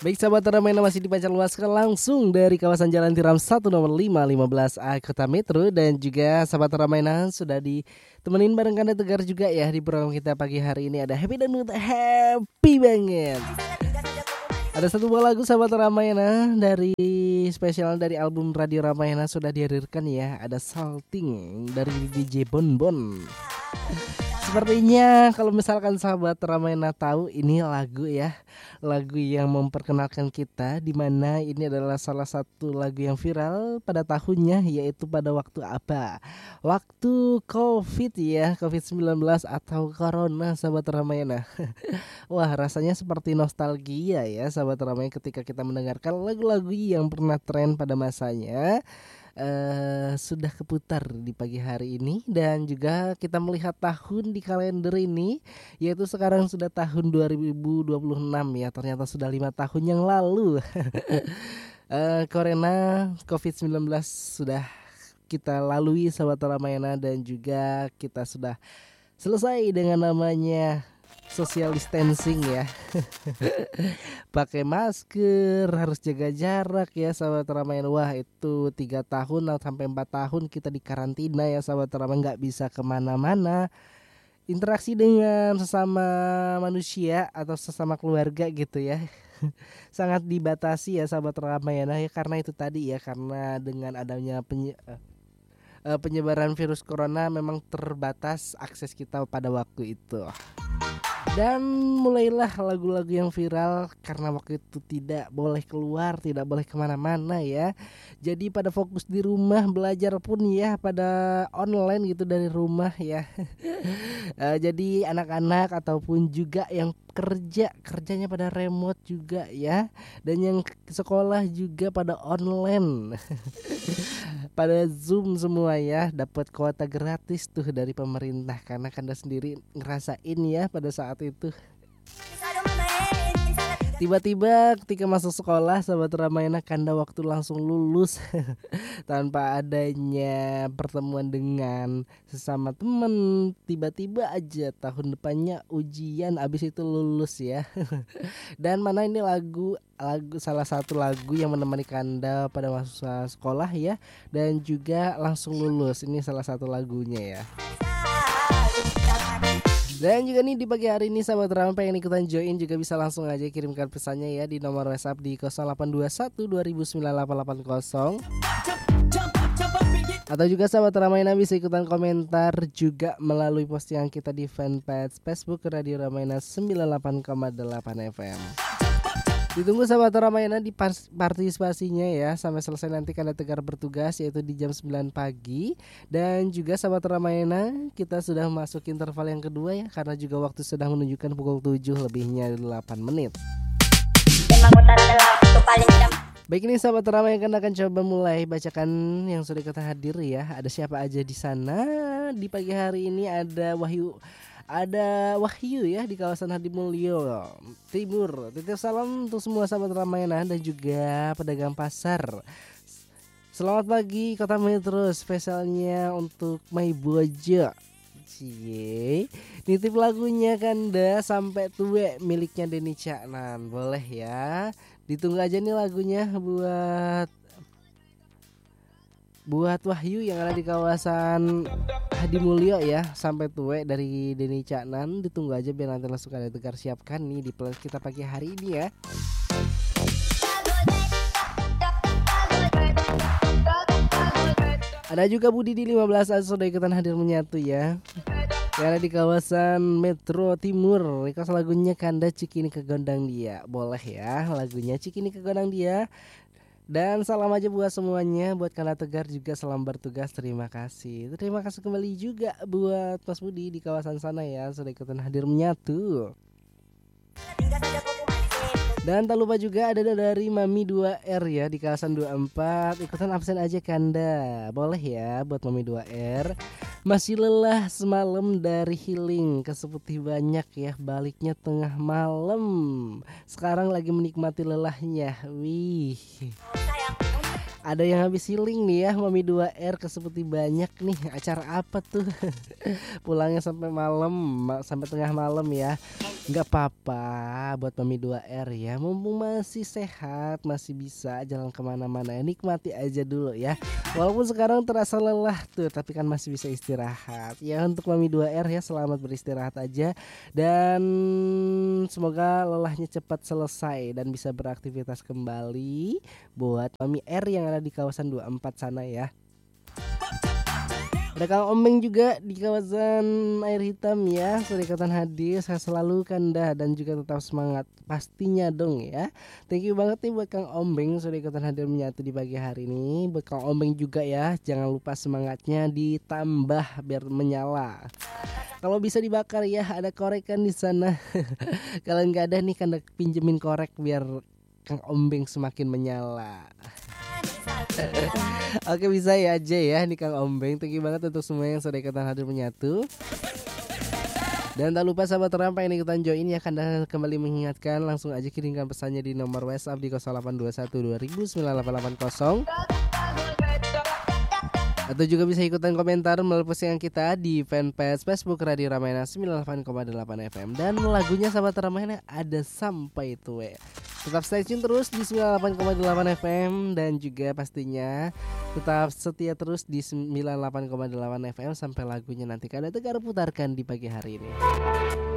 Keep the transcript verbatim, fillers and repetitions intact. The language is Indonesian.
Baik sahabat Ramayana, masih dipancar luaskan langsung dari kawasan Jalan Tiram satu nomor lima lima belas A Kota Metro. Dan juga sahabat Ramayana sudah ditemenin bareng Kanda Tegar juga ya di program kita pagi hari ini. Ada Happy Dangdut, happy banget. Ada satu buah lagu sahabat Ramayana dari spesial dari album Radio Ramayana sudah dihadirkan ya. Ada Salting dari D J Bonbon. Sepertinya kalau misalkan sahabat Ramayana tahu ini lagu ya, lagu yang memperkenalkan kita, di mana ini adalah salah satu lagu yang viral pada tahunnya, yaitu pada waktu apa? Waktu Covid ya, covid sembilan belas atau Corona sahabat Ramayana. Wah, rasanya seperti nostalgia ya sahabat Ramayana ketika kita mendengarkan lagu-lagu yang pernah tren pada masanya. Uh, sudah keputar di pagi hari ini. Dan juga kita melihat tahun di kalender ini, yaitu sekarang sudah tahun dua ribu dua puluh enam ya. Ternyata sudah lima tahun yang lalu. uh, Corona covid sembilan belas sudah kita lalui sahabat Ramayana. Dan juga kita sudah selesai dengan namanya social distancing ya. Pakai masker, harus jaga jarak ya sahabat Ramayana. Wah, itu tiga tahun sampai empat tahun kita di karantina ya sahabat Ramayana, nggak bisa kemana-mana. Interaksi dengan sesama manusia atau sesama keluarga gitu ya sangat dibatasi ya sahabat Ramayana ya, karena itu tadi ya, karena dengan adanya penye- uh, penyebaran virus corona memang terbatas akses kita pada waktu itu. Dan mulailah lagu-lagu yang viral karena waktu itu tidak boleh keluar, tidak boleh kemana-mana ya. Jadi pada fokus di rumah, belajar pun ya pada online gitu dari rumah ya. uh, Jadi anak-anak ataupun juga yang kerja, kerjanya pada remote juga ya. Dan yang sekolah juga pada online. Pada Zoom semua ya, dapat kuota gratis tuh dari pemerintah, karena Kanda sendiri ngerasain ya pada saat itu. Tiba-tiba ketika masuk sekolah sahabat Ramayana, Kanda waktu langsung lulus tanpa adanya pertemuan dengan sesama teman. Tiba-tiba aja tahun depannya ujian, abis itu lulus ya. Dan mana ini lagu lagu salah satu lagu yang menemani Kanda pada masa sekolah ya, dan juga langsung lulus. Ini salah satu lagunya ya. Dan juga nih di pagi hari ini sahabat Rama pengen ikutan join juga bisa langsung aja kirimkan pesannya ya di nomor WhatsApp di nol delapan dua satu dua sembilan delapan delapan nol. Atau juga sahabat Ramayana bisa ikutan komentar juga melalui postingan kita di fanpage Facebook Radio Ramayana sembilan puluh delapan koma delapan F M. Ditunggu sahabat Ramayana di partisipasinya ya, sampai selesai nanti Kanda Tegar bertugas yaitu di jam sembilan pagi. Dan juga sahabat Ramayana, kita sudah masuk interval yang kedua ya, karena juga waktu sudah menunjukkan pukul tujuh lebihnya delapan menit. Baik, ini sahabat Ramayana akan coba mulai bacakan yang sudah kita hadir ya. Ada siapa aja di sana di pagi hari ini? Ada Wahyu Ada Wahyu ya di kawasan Hadimulyo Timur. Titip salam untuk semua sahabat Ramayana dan juga pedagang pasar. Selamat pagi Kota Metro, spesialnya untuk My Bojo. Cie, nitip lagunya Kanda sampai tue miliknya Denny Caknan. Boleh ya. Ditunggu aja nih lagunya buat buat Wahyu yang ada di kawasan Hadimulyo ya, sampai tue dari Denny Caknan. Ditunggu aja biar nanti langsung Kanda Tegar siapkan nih di playlist kita pagi hari ini ya. Ada juga Budi di lima belas aja sudah ikutan hadir menyatu ya, yang ada di kawasan Metro Timur. Request lagunya Kanda Cikini ke Gondang Dia. Boleh ya lagunya Cikini ke Gondang Dia. Dan salam aja buat semuanya, buat Kanda Tegar juga salam bertugas, terima kasih. Terima kasih kembali juga buat Mas Budi di kawasan sana ya, sudah ikutan hadir menyatu. Dan tak lupa juga ada dari Mami dua R ya di kawasan dua puluh empat. Ikutan absen aja Kanda. Boleh ya buat Mami dua R. Masih lelah semalam dari healing ke seputih banyak ya, baliknya tengah malam. Sekarang lagi menikmati lelahnya. Wih. Ada yang habis healing nih ya, Mami dua R ke seperti banyak nih. Acara apa tuh? Pulangnya sampai malam, ma- sampai tengah malam ya. Nggak apa-apa buat Mami dua R ya. Mumpung masih sehat, masih bisa jalan kemana-mana. Nikmati aja dulu ya. Walaupun sekarang terasa lelah tuh, tapi kan masih bisa istirahat. Ya untuk Mami dua R ya, selamat beristirahat aja. Dan semoga lelahnya cepat selesai dan bisa beraktivitas kembali. Buat Mami R yang ada di kawasan dua puluh empat sana ya. Ada Kang Ombeng juga di kawasan air hitam ya. Sore ikutan hadir, saya selalu Kanda dan juga tetap semangat pastinya dong ya. Thank you banget nih buat Kang Ombeng sudah ikutan hadir menyatu di pagi hari ini. Buat Kang Ombeng juga ya, jangan lupa semangatnya ditambah biar menyala. Kalau bisa dibakar ya, ada korek kan di sana. Kalau nggak ada nih Kanda pinjemin korek biar Kang Ombeng semakin menyala. Oke bisa ya aja ya nih Kang Ombeng. Thank you banget untuk semua yang sudah ikutan hadir menyatu. Dan tak lupa sahabat terampai yang ikutan join ya, akan kembali mengingatkan langsung aja kirimkan pesannya di nomor WhatsApp di nol delapan dua satu dua ribu sembilan delapan delapan nol. Atau juga bisa ikutan komentar melalui postingan kita di fanpage Facebook Radio Ramayana sembilan puluh delapan koma delapan F M. Dan lagunya sahabat Ramayana ada sampai tuwe. Tetap stay tune terus di sembilan puluh delapan koma delapan F M. Dan juga pastinya tetap setia terus di sembilan puluh delapan koma delapan F M sampai lagunya nanti Kanda Tegar putarkan di pagi hari ini.